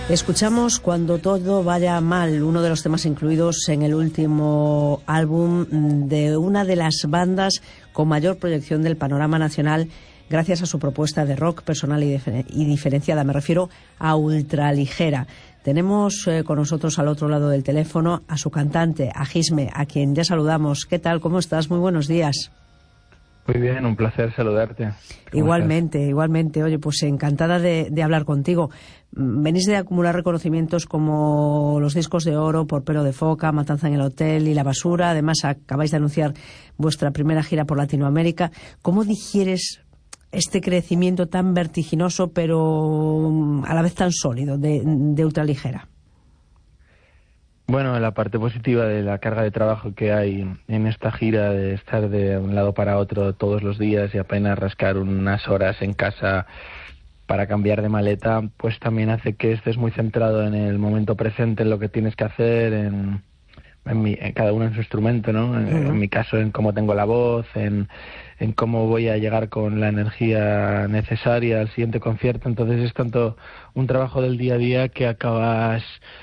Escuchamos Cuando todo vaya mal, uno de los temas incluidos en el último álbum de una de las bandas con mayor proyección del panorama nacional gracias a su propuesta de rock personal y diferenciada. Me refiero a Ultraligera. Tenemos con nosotros al otro lado del teléfono a su cantante, a Gisme, a quien ya saludamos. ¿Qué tal? ¿Cómo estás? Muy buenos días. Muy bien, un placer saludarte. Igualmente. Oye, pues encantada de hablar contigo. Venís de acumular reconocimientos como los discos de oro por Pelo de Foca, Matanza en el Hotel y La Basura. Además, acabáis de anunciar vuestra primera gira por Latinoamérica. ¿Cómo digieres este crecimiento tan vertiginoso, pero a la vez tan sólido de Ultraligera? Bueno, la parte positiva de la carga de trabajo que hay en esta gira, de estar de un lado para otro todos los días y apenas rascar unas horas en casa para cambiar de maleta, pues también hace que estés muy centrado en el momento presente, en lo que tienes que hacer, en cada uno en su instrumento, ¿no? En mi caso, en cómo tengo la voz, en cómo voy a llegar con la energía necesaria al siguiente concierto. Entonces es tanto un trabajo del día a día que acabas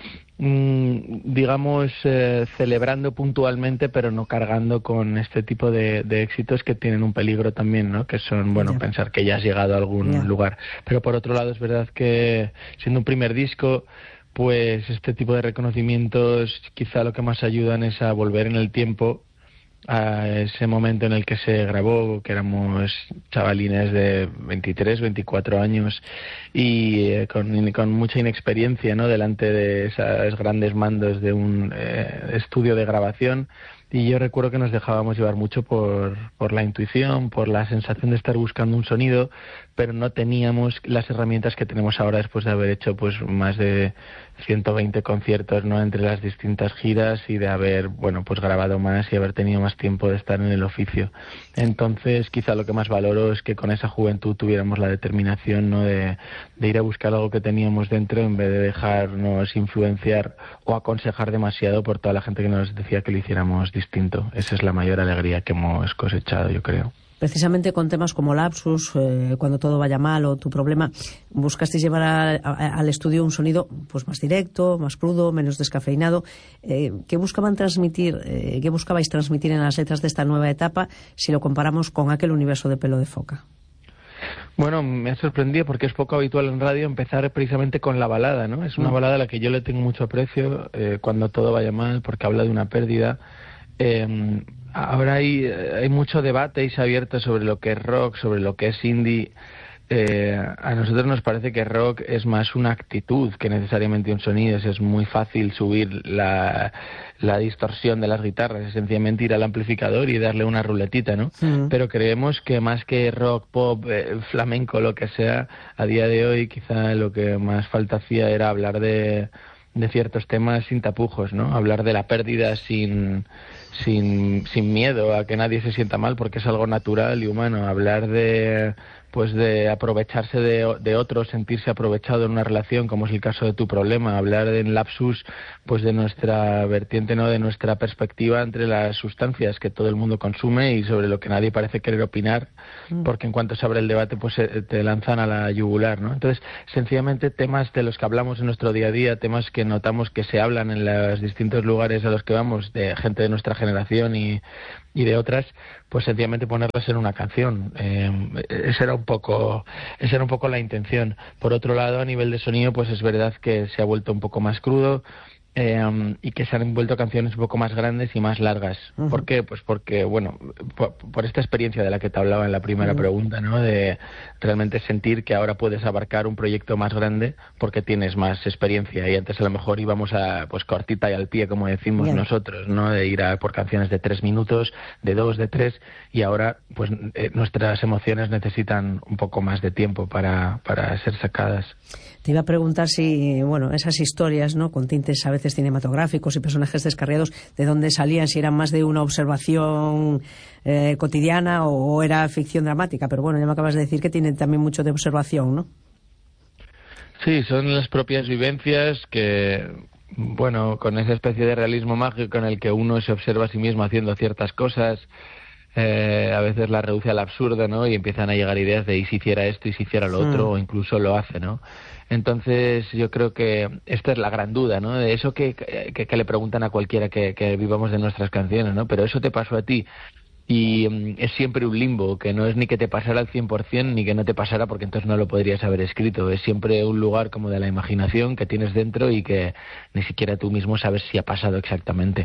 celebrando puntualmente, pero no cargando con este tipo de éxitos que tienen un peligro también, ¿no? Que son, pensar que ya has llegado a algún lugar. Pero por otro lado es verdad que siendo un primer disco, pues este tipo de reconocimientos quizá lo que más ayudan es a volver en el tiempo a ese momento en el que se grabó, que éramos chavalines de 23, 24 años y con mucha inexperiencia, ¿no? Delante de esos grandes mandos de un estudio de grabación. Y yo recuerdo que nos dejábamos llevar mucho por la intuición, por la sensación de estar buscando un sonido, pero no teníamos las herramientas que tenemos ahora después de haber hecho pues más de 120 conciertos, ¿no? Entre las distintas giras y de haber grabado más y haber tenido más tiempo de estar en el oficio. Entonces quizá lo que más valoro es que con esa juventud tuviéramos la determinación, ¿no? de ir a buscar algo que teníamos dentro en vez de dejarnos influenciar o aconsejar demasiado por toda la gente que nos decía que lo hiciéramos distinto. Esa es la mayor alegría que hemos cosechado, yo creo. Precisamente con temas como Lapsus, Cuando todo vaya mal o Tu problema, buscasteis llevar al estudio un sonido pues más directo, más crudo, menos descafeinado. ¿Qué buscabais transmitir en las letras de esta nueva etapa si lo comparamos con aquel universo de Pelo de Foca? Bueno, me ha sorprendido porque es poco habitual en radio empezar precisamente con la balada, ¿no? Es una balada a la que yo le tengo mucho aprecio, Cuando todo vaya mal, porque habla de una pérdida. Ahora hay mucho debate y se ha abierto sobre lo que es rock, sobre lo que es indie. A nosotros nos parece que rock es más una actitud que necesariamente un sonido. Es muy fácil subir la distorsión de las guitarras, es sencillamente ir al amplificador y darle una ruletita, ¿no? Pero creemos que más que rock, pop, flamenco, lo que sea, a día de hoy quizá lo que más falta hacía era hablar de ciertos temas sin tapujos, ¿no? Hablar de la pérdida sin miedo a que nadie se sienta mal, porque es algo natural y humano. Hablar de aprovecharse de otros, sentirse aprovechado en una relación, como es el caso de Tu problema. Hablar en Lapsus, pues de nuestra vertiente, ¿no? De nuestra perspectiva entre las sustancias que todo el mundo consume y sobre lo que nadie parece querer opinar, porque en cuanto se abre el debate, pues te lanzan a la yugular, ¿no? Entonces, sencillamente temas de los que hablamos en nuestro día a día, temas que notamos que se hablan en los distintos lugares a los que vamos, de gente de nuestra generación y de otras, pues sencillamente ponerlas en una canción. Esa era un poco la intención. Por otro lado, a nivel de sonido, pues es verdad que se ha vuelto un poco más crudo, y que se han vuelto canciones un poco más grandes y más largas. ¿Por qué? Pues porque, por esta experiencia de la que te hablaba en la primera pregunta, ¿no? De realmente sentir que ahora puedes abarcar un proyecto más grande porque tienes más experiencia, y antes a lo mejor íbamos a cortita y al pie, como decimos nosotros, ¿no? De ir a por canciones de 3 minutos, de 2, de 3, y ahora pues nuestras emociones necesitan un poco más de tiempo para ser sacadas. Te iba a preguntar si, esas historias, ¿no? Con tintes a veces cinematográficos y personajes descarriados, ¿de dónde salían? Si eran más de una observación cotidiana o era ficción dramática. Pero ya me acabas de decir que tienen también mucho de observación, ¿no? Sí, son las propias vivencias que, con esa especie de realismo mágico en el que uno se observa a sí mismo haciendo ciertas cosas, a veces la reduce al absurdo, ¿no? Y empiezan a llegar ideas de ¿y si hiciera esto y si hiciera lo otro? O incluso lo hace, ¿no? Entonces yo creo que esta es la gran duda, ¿no? De eso que le preguntan a cualquiera que vivamos de nuestras canciones, ¿no? Pero eso te pasó a ti. Y es siempre un limbo, que no es ni que te pasara al 100% ni que no te pasara, porque entonces no lo podrías haber escrito. Es siempre un lugar como de la imaginación que tienes dentro y que ni siquiera tú mismo sabes si ha pasado exactamente.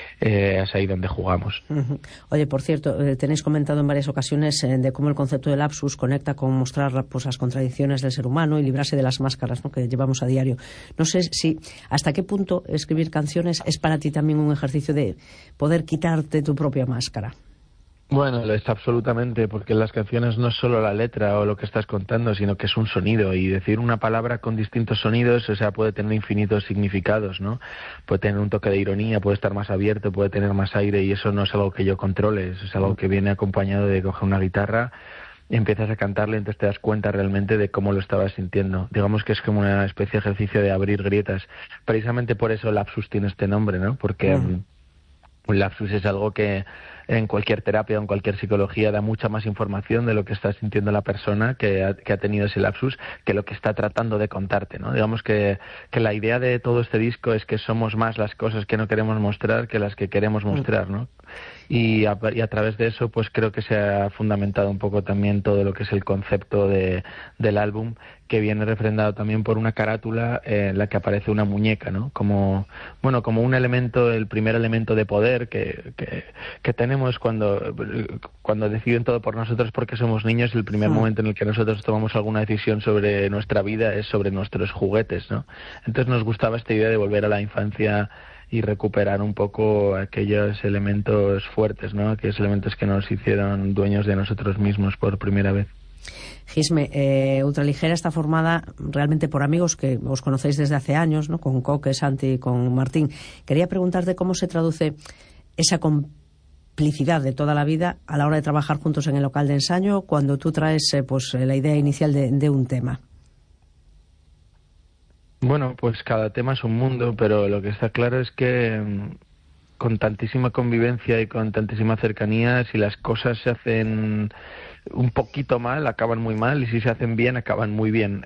Es ahí donde jugamos. Uh-huh. Oye, por cierto, tenéis comentado en varias ocasiones de cómo el concepto del lapsus conecta con mostrar pues, las contradicciones del ser humano y librarse de las máscaras, ¿no?, que llevamos a diario. No sé si hasta qué punto escribir canciones es para ti también un ejercicio de poder quitarte tu propia máscara. Bueno, lo es absolutamente, porque las canciones no es solo la letra o lo que estás contando, sino que es un sonido, y decir una palabra con distintos sonidos, o sea, puede tener infinitos significados, ¿no? Puede tener un toque de ironía, puede estar más abierto, puede tener más aire, y eso no es algo que yo controle, eso es algo que viene acompañado de coger una guitarra, empiezas a cantarle, entonces te das cuenta realmente de cómo lo estabas sintiendo. Digamos que es como una especie de ejercicio de abrir grietas. Precisamente por eso Lapsus tiene este nombre, ¿no? Porque un lapsus es algo que en cualquier terapia o en cualquier psicología da mucha más información de lo que está sintiendo la persona que ha tenido ese lapsus que lo que está tratando de contarte, ¿no? Digamos que la idea de todo este disco es que somos más las cosas que no queremos mostrar que las que queremos mostrar, ¿no? Y a través de eso pues creo que se ha fundamentado un poco también todo lo que es el concepto del álbum, que viene refrendado también por una carátula en la que aparece una muñeca, ¿no? Como un elemento, el primer elemento de poder que tenemos cuando deciden todo por nosotros porque somos niños. El primer momento en el que nosotros tomamos alguna decisión sobre nuestra vida es sobre nuestros juguetes, ¿no? Entonces nos gustaba esta idea de volver a la infancia y recuperar un poco aquellos elementos fuertes, ¿no? Aquellos elementos que nos hicieron dueños de nosotros mismos por primera vez. Gisme, Ultraligera está formada realmente por amigos que os conocéis desde hace años, ¿no? Con Coque, Santi y con Martín. Quería preguntarte cómo se traduce esa complicidad de toda la vida a la hora de trabajar juntos en el local de ensayo cuando tú traes la idea inicial de un tema. Bueno, pues cada tema es un mundo, pero lo que está claro es que con tantísima convivencia y con tantísima cercanía, si las cosas se hacen un poquito mal, acaban muy mal, y si se hacen bien, acaban muy bien.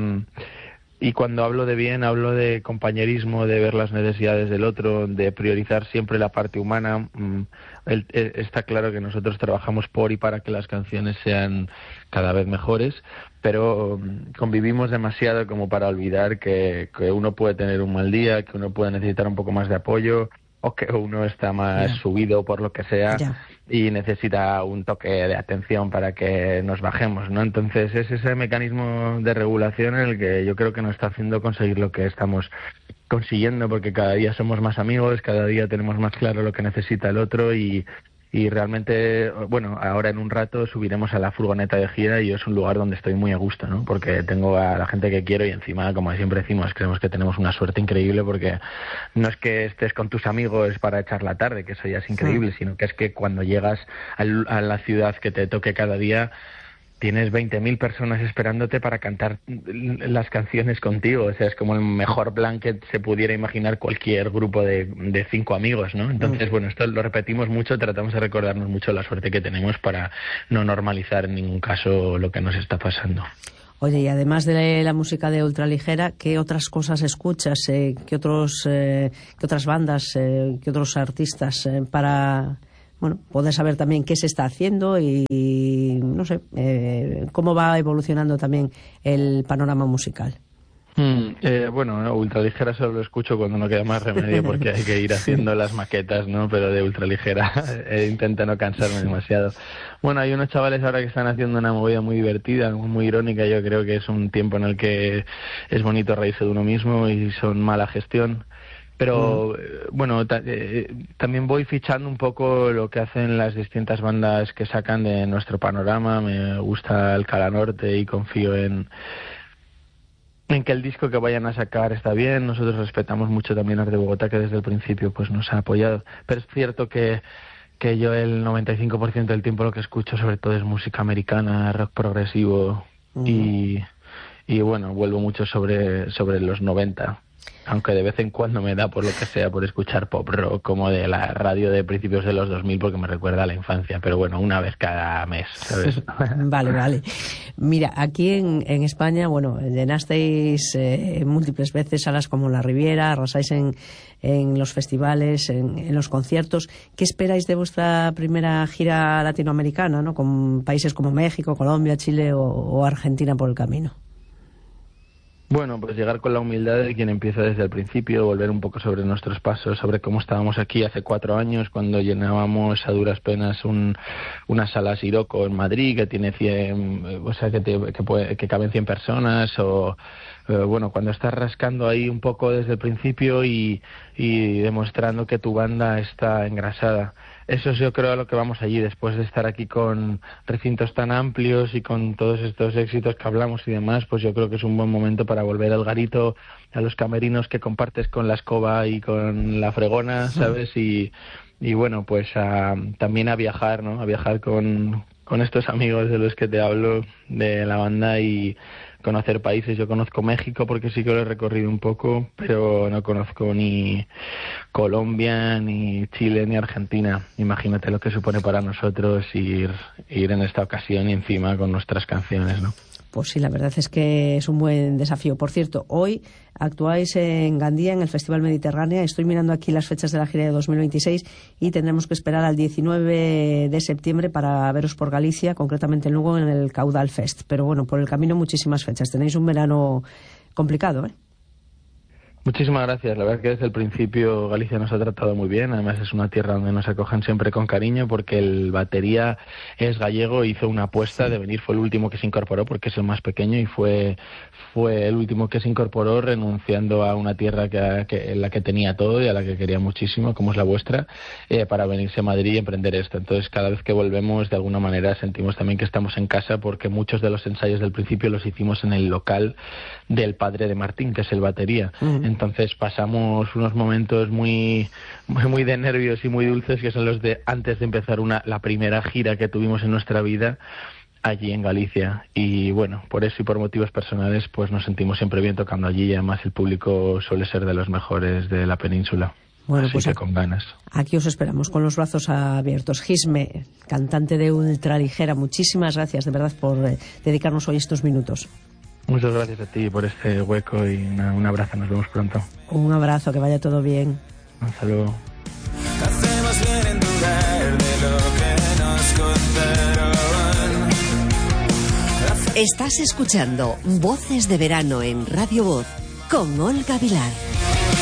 Y cuando hablo de bien, hablo de compañerismo, de ver las necesidades del otro, de priorizar siempre la parte humana. Está claro que nosotros trabajamos por y para que las canciones sean cada vez mejores, pero convivimos demasiado como para olvidar que uno puede tener un mal día, que uno puede necesitar un poco más de apoyo, o que uno está más subido por lo que sea y necesita un toque de atención para que nos bajemos, ¿no? Entonces es ese mecanismo de regulación en el que yo creo que nos está haciendo conseguir lo que estamos consiguiendo, porque cada día somos más amigos, cada día tenemos más claro lo que necesita el otro y realmente, bueno, ahora en un rato subiremos a la furgoneta de gira y es un lugar donde estoy muy a gusto, ¿no? Porque tengo a la gente que quiero y encima, como siempre decimos, creemos que tenemos una suerte increíble, porque no es que estés con tus amigos para echar la tarde, que eso ya es increíble, sino que es que cuando llegas a la ciudad que te toque cada día, tienes 20.000 personas esperándote para cantar las canciones contigo. O sea, es como el mejor plan que se pudiera imaginar cualquier grupo de 5 amigos, ¿no? Entonces, bueno, esto lo repetimos mucho, tratamos de recordarnos mucho la suerte que tenemos para no normalizar en ningún caso lo que nos está pasando. Oye, y además de la música de Ultraligera, ¿qué otras cosas escuchas? ¿Qué otras bandas, qué otros artistas para poder saber también qué se está haciendo y no sé, cómo va evolucionando también el panorama musical? Ultraligera solo lo escucho cuando no queda más remedio porque hay que ir haciendo las maquetas, ¿no? Pero de Ultraligera intento no cansarme demasiado. Bueno, hay unos chavales ahora que están haciendo una movida muy divertida, muy irónica. Yo creo que es un tiempo en el que es bonito reírse de uno mismo y son mala gestión. Pero también voy fichando un poco lo que hacen las distintas bandas que sacan de nuestro panorama. Me gusta el Cala Norte y confío en que el disco que vayan a sacar está bien. Nosotros respetamos mucho también a Art de Bogotá, que desde el principio pues nos ha apoyado. Pero es cierto que yo el 95% del tiempo lo que escucho sobre todo es música americana, rock progresivo y bueno, vuelvo mucho sobre los 90. Aunque de vez en cuando me da, por lo que sea, por escuchar pop rock como de la radio de principios de los 2000 porque me recuerda a la infancia. Pero bueno, una vez cada mes, ¿sabes? Vale. Mira, aquí en España, bueno, llenasteis múltiples veces salas como La Riviera, arrasáis en los festivales, en los conciertos. ¿Qué esperáis de vuestra primera gira latinoamericana, ¿no? Con países como México, Colombia, Chile o Argentina por el camino? Bueno, pues llegar con la humildad de quien empieza desde el principio, volver un poco sobre nuestros pasos, sobre cómo estábamos aquí hace 4 años, cuando llenábamos a duras penas una sala Siroco en Madrid que tiene 100, o sea, que caben 100 personas, o bueno, cuando estás rascando ahí un poco desde el principio y demostrando que tu banda está engrasada. Eso es, yo creo, a lo que vamos allí, después de estar aquí con recintos tan amplios y con todos estos éxitos que hablamos y demás, pues yo creo que es un buen momento para volver al garito, a los camerinos que compartes con la escoba y con la fregona, ¿sabes? Y bueno, pues también a viajar, ¿no? A viajar con estos amigos de los que te hablo, de la banda, y conocer países. Yo conozco México porque sí que lo he recorrido un poco, pero no conozco ni Colombia, ni Chile, ni Argentina. Imagínate lo que supone para nosotros ir en esta ocasión y encima con nuestras canciones, ¿no? Pues sí, la verdad es que es un buen desafío. Por cierto, hoy actuáis en Gandía, en el Festival Mediterránea. Estoy mirando aquí las fechas de la gira de 2026 y tendremos que esperar al 19 de septiembre para veros por Galicia, concretamente en Lugo, en el Caudal Fest. Pero bueno, por el camino muchísimas fechas. Tenéis un verano complicado, ¿eh? Muchísimas gracias. La verdad es que desde el principio Galicia nos ha tratado muy bien. Además es una tierra donde nos acogen siempre con cariño, porque el batería es gallego e hizo una apuesta de venir. Fue el último que se incorporó porque es el más pequeño y fue el último que se incorporó renunciando a una tierra en la que tenía todo y a la que quería muchísimo, como es la vuestra, para venirse a Madrid y emprender esto. Entonces cada vez que volvemos de alguna manera sentimos también que estamos en casa, porque muchos de los ensayos del principio los hicimos en el local del padre de Martín, que es el batería. Entonces pasamos unos momentos muy de nervios y muy dulces, que son los de antes de empezar la primera gira que tuvimos en nuestra vida allí en Galicia. Y bueno, por eso y por motivos personales pues nos sentimos siempre bien tocando allí, y además el público suele ser de los mejores de la península. Bueno, así pues que con ganas. Aquí os esperamos con los brazos abiertos. Gisme, cantante de Ultraligera, muchísimas gracias de verdad por dedicarnos hoy estos minutos. Muchas gracias a ti por este hueco y un abrazo, nos vemos pronto. Un abrazo, que vaya todo bien. Un saludo. Hacemos bien en dudar de lo que nos contaron. Estás escuchando Voces de Verano en Radio Voz con Olga Vilar.